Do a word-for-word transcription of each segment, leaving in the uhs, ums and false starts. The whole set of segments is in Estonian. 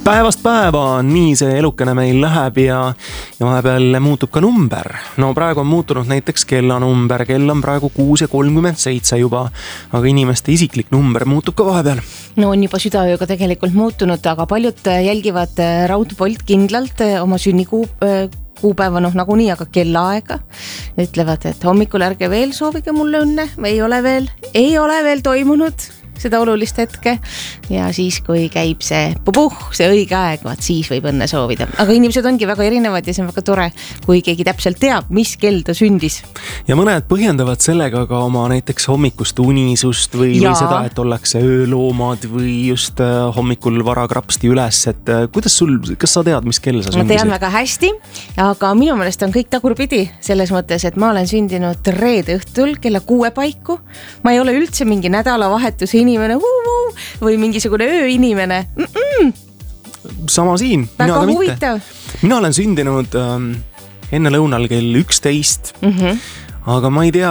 Päevast päeva nii see elukene meil läheb ja, ja vahepeal muutub ka number. No praegu on muutunud näiteks kellanumber, kell on praegu kuus ja kolmkümmend seitse juba, aga inimeste isiklik number muutub ka vahepeal. No on juba südaööga tegelikult muutunud, aga paljud jälgivad raudpolt kindlalt oma sünnikuu kuupäeva, noh nagu nii, aga kellaaega. Ütlevad, et hommikul ärge veel soovige mulle õnne, ei ole veel, ei ole veel toimunud seda olulist hetke ja siis, kui käib see pupuh, see õige aeg, vaat siis võib õnne soovida. Aga inimesed ongi väga erinevad ja see on väga tore, kui keegi täpselt teab, mis kell ta sündis. Ja mõned põhjendavad sellega ka oma näiteks hommikust unisust või, või seda, et ollakse ööloomad või just hommikul vara krapsti üles, et kuidas sul, kas sa tead, mis kell sa sündisid? Ma tean väga hästi, aga minu meelest on kõik tagurpidi selles mõttes, et ma olen sündinud reede õhtul kella kuue paiku. Ma ei ole üldse mingi nädalavahetuse inimene huu, või mingisugune ööinimene. Mm-mm. Sama siin. Väga huvitav. Mina olen sündinud ähm, enne lõunal kell üksteist, mm-hmm. aga ma ei tea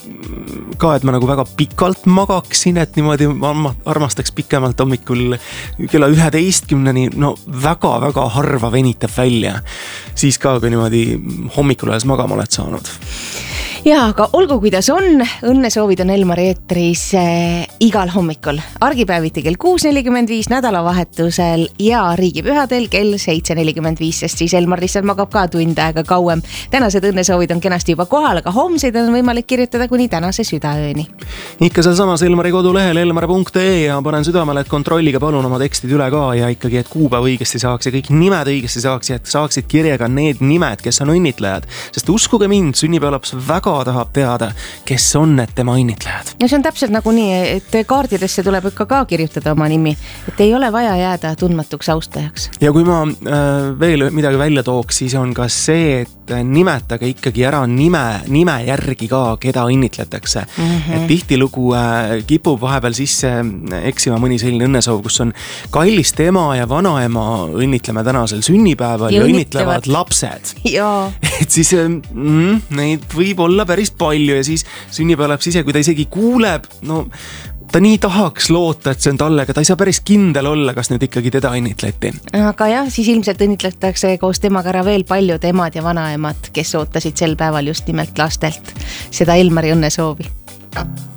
ka, et ma nagu väga pikalt magaksin, et niimoodi ma armastaks pikemalt hommikul kella üheteistkümneni, no väga-väga harva venitab välja. Siis ka, kui niimoodi hommikul ajas magama oled saanud. Ja, aga olgu kuidas on, õnnesoovid on Elmari eetris äh, igal hommikul. Argipäeviti kell kuus nelikümmend viis, nädalavahetusel ja riigipühadel kell seitse nelikümmend viis, sest siis Elmar lihtsalt magab ka tund aega kauem. Tänased õnnesoovid on kenasti juba kohal, aga homseid on võimalik kirjutada kuni tänase südaööni. Ikka seal samas Elmari kodulehel elmar punkt ee ja panen südamele, et kontrolliga palun oma tekstid üle ka ja ikkagi, et kuupäev õigesti saaks ja kõik nimed õigesti saaks ja et saaksid kirjaga need nimed, kes on õnnitlejad. Sest uskuge mind, sünnipäevalaps väga tahab teada, kes on need tema õnnitlejad. Ja see on täpselt nagu nii, et kaardidesse tuleb ikka ka kirjutada oma nimi, et ei ole vaja jääda tundmatuks austajaks. Ja kui ma äh, veel midagi välja tooks, siis on ka see, et nimetage ikkagi ära nime, nime järgi ka, keda õnnitletakse. Mm-hmm. Et tihtilugu äh, kipub vahepeal sisse eksima mõni selline õnnesoov, kus on kallist ema ja vanaema õnnitleme tänasel sünnipäeval ja, ja õnnitlevad lapsed. Jaa. Et siis mm, neid võib olla päris palju ja siis sünnipäevalaps ise, kui ta isegi kuuleb, no ta nii tahaks loota, et see on talle, aga ta ei saa päris kindel olla, kas nüüd ikkagi teda õnnitleti. Aga jah, siis ilmselt õnnitletakse koos temaga ära veel paljud emad ja vanaemad, kes ootasid sel päeval just nimelt lastelt seda Elmari õnnesoovi.